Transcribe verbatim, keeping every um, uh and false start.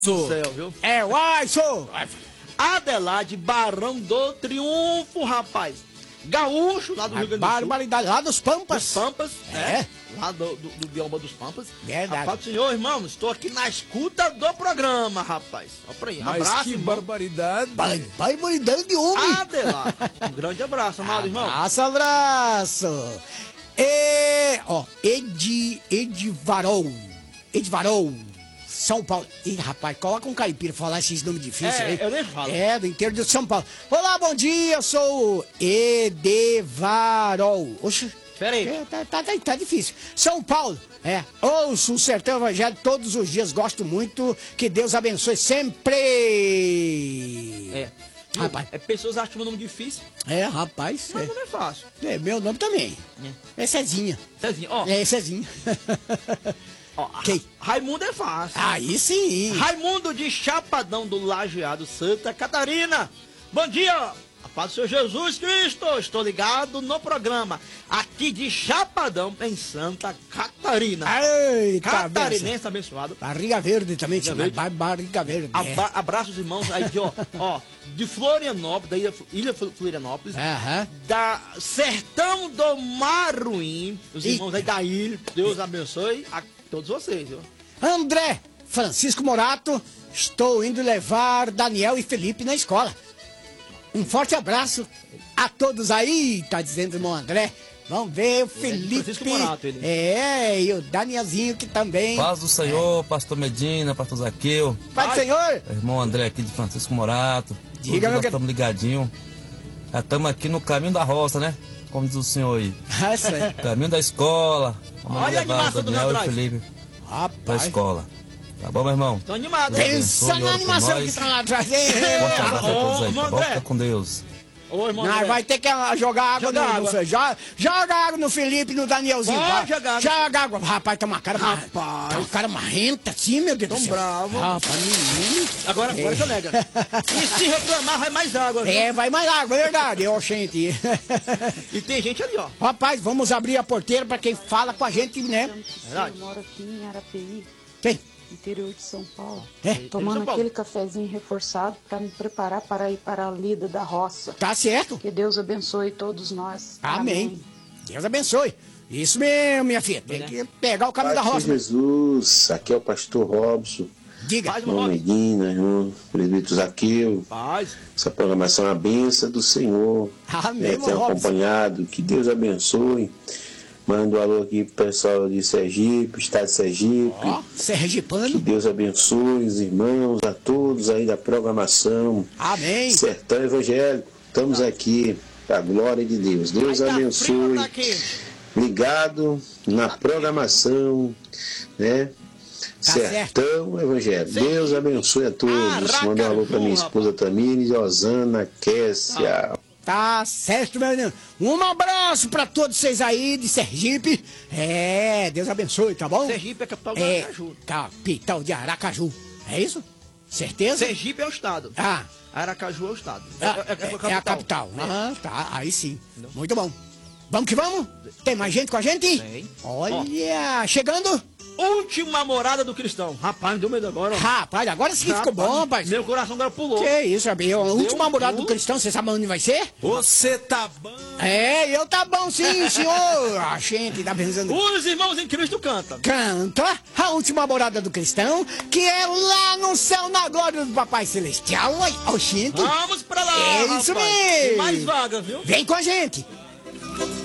do céu, viu? É, uai, sou! Adelaide Barão do Triunfo, rapaz. Gaúcho, lá do Rio Grande do Sul. Barbaridade, lá dos Pampas. Dos Pampas, É. é. Lá do, do, do bioma dos Pampas. Verdade. Rapaz, senhor, irmão, estou aqui na escuta do programa, rapaz. Ó pra aí, Mas abraço, que irmão. barbaridade. Bar- Barbaridade de homem. Adelaide, um grande abraço, amado irmão. Abraço, abraço. E, ó, Edi, Edivarol. Edivarol. São Paulo. Ih, rapaz, coloca um caipira pra falar esses nomes difíceis É, aí. eu nem falo. É, do interior de São Paulo. Olá, bom dia, eu sou o Edivarol. Oxe. Pera aí. É, tá, tá, tá, tá difícil. São Paulo, é. Ouço o Sertão Evangelho todos os dias, gosto muito. Que Deus abençoe sempre. É. Rapaz. É, pessoas acham meu nome difícil, É, rapaz. mas É, não é fácil. é, meu nome também. É Cezinha. Cezinha, ó, É Cezinha. ó, Quem? Raimundo é fácil. Aí sim. Raimundo de Chapadão do Lajeado, Santa Catarina. Bom dia, a paz do Senhor Jesus Cristo. Estou ligado no programa aqui de Chapadão, em Santa Catarina. Eita, Catarinense abençoado. Barriga verde também, Barriga sim, verde. bar- barriga verde. É. Aba abraço os irmãos aí de, ó, ó, de Florianópolis, da ilha, ilha Florianópolis, Aham. da Sertão do Maruim, os E- irmãos aí da ilha. Deus abençoe a todos vocês, viu? André Francisco Morato, estou indo levar Daniel e Felipe na escola. Um forte abraço a todos aí, tá dizendo o irmão André. Vamos ver o Felipe. Francisco Morato, ele. É, e o Danielzinho que também. Paz do Senhor, pastor Medina, pastor Zaqueu, Pai do Senhor. irmão André aqui de Francisco Morato. Diga, Todos meu nós querido. estamos ligadinhos. Já estamos aqui no caminho da roça, né? Como diz o senhor aí. Nossa, é. Caminho da escola. Vamos Olha a levar o animação do Daniel e o André. Felipe pra Rapaz. escola. Tá bom, meu irmão? Tô animado, Deus hein? Pensa abençoe, na ore por animação nós. que tá lá atrás. Forte abraço a todos aí, Ô, tá bom? André. Fica com Deus. Ô, irmão Nós André. vai ter que ah, jogar água Joga no, no água. Fe- joga, joga água no Felipe e no Danielzinho. Pode vai. jogar água. Joga água. Rapaz, tá uma cara mar- Rapaz. tá uma cara marrenta assim, meu Deus Tão do céu. bravo. Rapaz, menino. Agora, agora você nega. E se reclamar, vai mais água. viu? É, vai mais água, é verdade. Ô, gente. E tem gente ali, ó. Rapaz, vamos abrir a porteira pra quem fala com a gente, né? Verdade. Eu moro aqui em Arapeí, Quem? interior de São Paulo. É, Tomando São Paulo. aquele cafezinho reforçado para me preparar para ir para a lida da roça. tá certo. Que Deus abençoe todos nós. Amém. Deus abençoe. Isso mesmo, minha filha. Tem né? que pegar o caminho da Pai de roça. Jesus, aqui é o pastor Robson, Diga. Paz, meu irmão irmão. Medina, irmão presbítero Zaqueu. Paz. Essa programação é a benção do Senhor. Amém, né, irmão tem Robson. acompanhado, que Deus abençoe. Mando um alô aqui pro pessoal de Sergipe, estado de Sergipe. Ó, Que sergipano. Deus abençoe os irmãos, a todos aí da programação. Amém. Sertão Evangélico, estamos aqui, para a glória de Deus. Deus Aí tá frio, abençoe. tá quente. Ligado na programação, né? Tá Sertão Evangelho. Deus abençoe a todos. Aracaju, Manda um alô para minha esposa Tamires, Osana, Kessia. Tá certo, meu menino. Um abraço pra todos vocês aí de Sergipe. É, Deus abençoe, tá bom? Sergipe é a capital do É, Aracaju. capital de Aracaju. É isso? Certeza? Sergipe é o estado. Ah, Aracaju é o estado. É, ah, é- é é, é a capital. Ah, tá, aí sim. Muito bom. Vamos que vamos? Tem mais gente com a gente? Tem. Olha, chegando. Última morada do cristão. Rapaz, me deu medo agora. Rapaz, agora sim ficou bom, rapaz. Meu coração agora pulou. Que isso, Abel? A última um morada do pulo. cristão, você sabe onde vai ser? Você tá bom. É, eu tá bom sim, senhor. A gente tá pensando. Os irmãos em Cristo cantam. Canta a última morada do cristão, que é lá no céu, na glória do Papai Celestial. Ai, ó, gente, Vamos pra lá, É isso rapaz. mesmo. Tem mais vaga, viu? vem com a gente.